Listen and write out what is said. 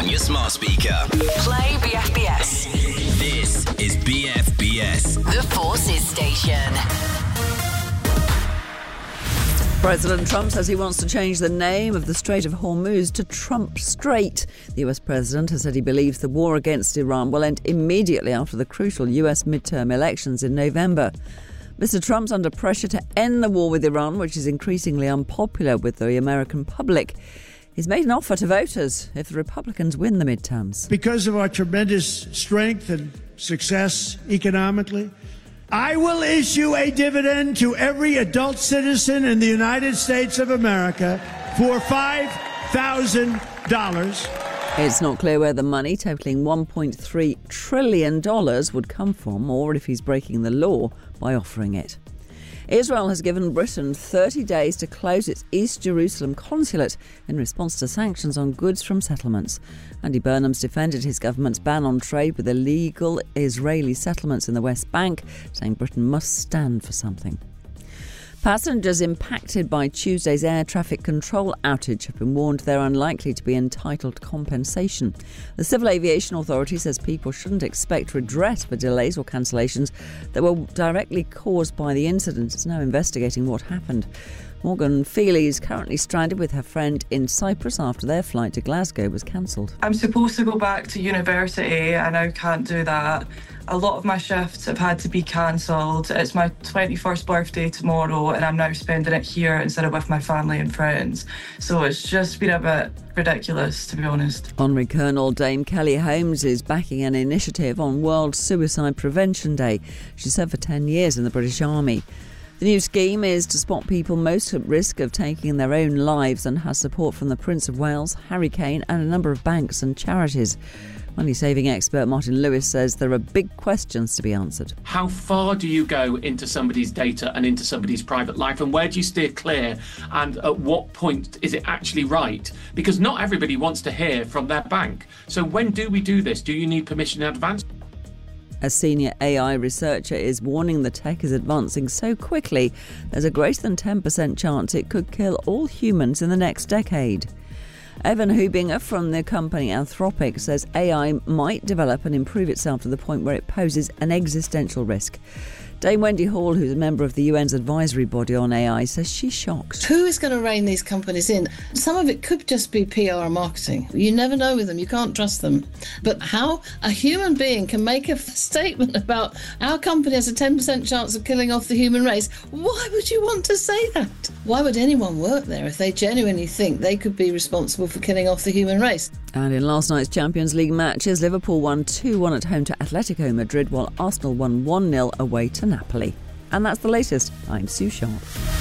on your smart speaker. Play BFBS. This is BFBS. The Forces Station. President Trump says he wants to change the name of the Strait of Hormuz to Trump Strait. The US president has said he believes the war against Iran will end immediately after the crucial US midterm elections in November. Mr. Trump's under pressure to end the war with Iran, which is increasingly unpopular with the American public. He's made an offer to voters if the Republicans win the midterms. Because of our tremendous strength and success economically, I will issue a dividend to every adult citizen in the United States of America for $5,000. It's not clear where the money, totaling $1.3 trillion, would come from, or if he's breaking the law by offering it. Israel has given Britain 30 days to close its East Jerusalem consulate in response to sanctions on goods from settlements. Andy Burnham's defended his government's ban on trade with illegal Israeli settlements in the West Bank, saying Britain must stand for something. Passengers impacted by Tuesday's air traffic control outage have been warned they're unlikely to be entitled compensation. The Civil Aviation Authority says people shouldn't expect redress for delays or cancellations that were directly caused by the incident. It's now investigating what happened. Morgan Feely is currently stranded with her friend in Cyprus after their flight to Glasgow was cancelled. I'm supposed to go back to university and I can't do that. A lot of my shifts have had to be cancelled. It's my 21st birthday tomorrow and I'm now spending it here instead of with my family and friends. So it's just been a bit ridiculous, to be honest. Honorary Colonel Dame Kelly Holmes is backing an initiative on World Suicide Prevention Day. She served for 10 years in the British Army. The new scheme is to spot people most at risk of taking their own lives and has support from the Prince of Wales, Harry Kane and a number of banks and charities. Money-saving expert Martin Lewis says there are big questions to be answered. How far do you go into somebody's data and into somebody's private life, and where do you steer clear, and at what point is it actually right? Because not everybody wants to hear from their bank. So when do we do this? Do you need permission in advance? A senior AI researcher is warning the tech is advancing so quickly there's a greater than 10% chance it could kill all humans in the next decade. Evan Hubinger from the company Anthropic says AI might develop and improve itself to the point where it poses an existential risk. Dame Wendy Hall, who's a member of the UN's advisory body on AI, says she's shocked. Who is going to rein these companies in? Some of it could just be PR marketing. You never know with them. You can't trust them. But how a human being can make a statement about our company has a 10% chance of killing off the human race, why would you want to say that? Why would anyone work there if they genuinely think they could be responsible for killing off the human race? And in last night's Champions League matches, Liverpool won 2-1 at home to Atletico Madrid, while Arsenal won 1-0 away to Napoli. And that's the latest. I'm Sue Sharp.